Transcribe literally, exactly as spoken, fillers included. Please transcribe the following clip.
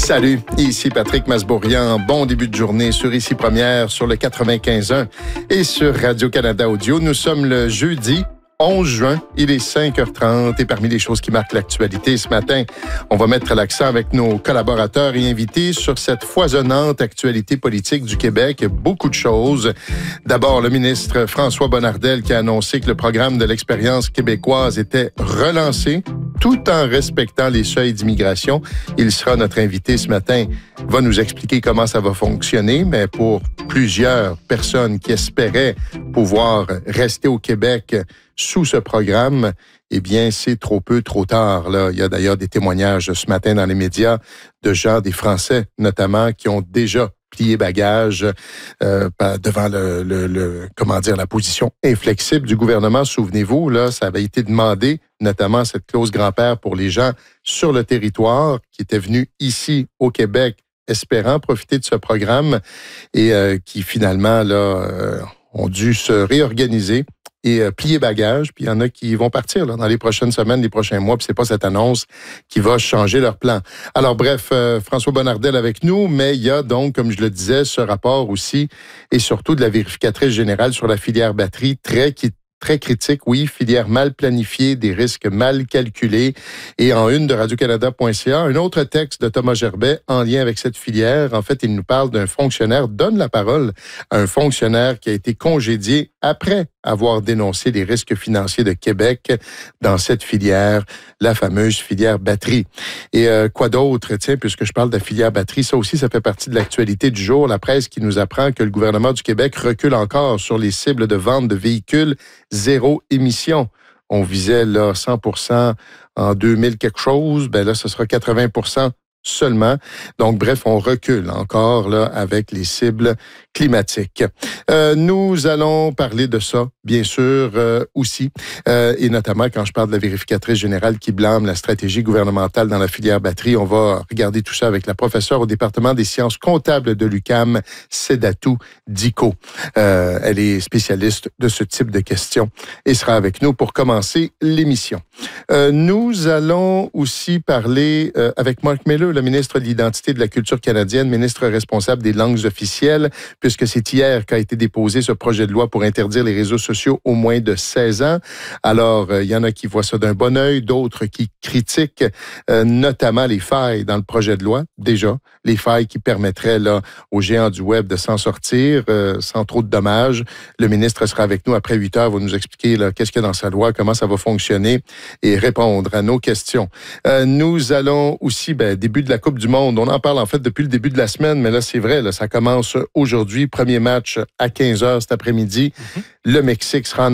Salut, ici Patrick Masbourian. Bon début de journée sur Ici Première, sur le quatre-vingt-quinze point un et sur Radio-Canada Audio. Nous sommes le jeudi onze juin, il est cinq heures trente et parmi les choses qui marquent l'actualité ce matin, on va mettre l'accent avec nos collaborateurs et invités sur cette foisonnante actualité politique du Québec. Beaucoup de choses. D'abord, le ministre François Bonnardel qui a annoncé que le programme de l'expérience québécoise était relancé tout en respectant les seuils d'immigration. Il sera notre invité ce matin, va nous expliquer comment ça va fonctionner, mais pour plusieurs personnes qui espéraient pouvoir rester au Québec sous ce programme, eh bien, c'est trop peu, trop tard. Là. Il y a d'ailleurs des témoignages ce matin dans les médias de gens, des Français notamment, qui ont déjà plié bagage euh, devant le, le, le, comment dire, la position inflexible du gouvernement. Souvenez-vous, là, ça avait été demandé, notamment cette clause grand-père pour les gens sur le territoire qui étaient venus ici au Québec espérant profiter de ce programme et euh, qui finalement là euh, ont dû se réorganiser et euh, plier bagage. Puis il y en a qui vont partir là, dans les prochaines semaines, les prochains mois. Puis c'est pas cette annonce qui va changer leur plan. Alors bref, euh, François Bonnardel avec nous, mais il y a donc, comme je le disais, ce rapport aussi et surtout de la vérificatrice générale sur la filière batterie, très qui Très critique, oui, filière mal planifiée, des risques mal calculés. Et en une de radio-canada point c a, un autre texte de Thomas Gerbet en lien avec cette filière. En fait, il nous parle d'un fonctionnaire, donne la parole à un fonctionnaire qui a été congédié après avoir dénoncé les risques financiers de Québec dans cette filière, la fameuse filière batterie. Et euh, quoi d'autre? Tiens, puisque je parle de la filière batterie, ça aussi, ça fait partie de l'actualité du jour. La presse qui nous apprend que le gouvernement du Québec recule encore sur les cibles de vente de véhicules zéro émission. On visait là cent pour cent en deux mille quelque chose, ben là ce sera quatre-vingts pour cent seulement. Donc bref, on recule encore là avec les cibles climatiques. Euh, nous allons parler de ça, bien sûr, euh, aussi, euh, et notamment quand je parle de la vérificatrice générale qui blâme la stratégie gouvernementale dans la filière batterie. On va regarder tout ça avec la professeure au département des sciences comptables de l'U Q A M, Sedatou Diko. Euh, elle est spécialiste de ce type de questions et sera avec nous pour commencer l'émission. Euh, nous allons aussi parler euh, avec Marc Miller, le ministre de l'Identité et de la Culture canadienne, ministre responsable des langues officielles, puisque c'est hier qu'a été déposé ce projet de loi pour interdire les réseaux sociaux aux moins de seize ans. Alors, il euh, y en a qui voient ça d'un bon œil, d'autres qui critiquent euh, notamment les failles dans le projet de loi, déjà, les failles qui permettraient là aux géants du web de s'en sortir euh, sans trop de dommages. Le ministre sera avec nous après huit heures, va nous expliquer là, qu'est-ce qu'il y a dans sa loi, comment ça va fonctionner et répondre à nos questions. Euh, nous allons aussi, ben, début de la Coupe du Monde, on en parle en fait depuis le début de la semaine, mais là, c'est vrai, là, ça commence aujourd'hui. Premier match à quinze heures cet après-midi. Mm-hmm. Le Mexique sera en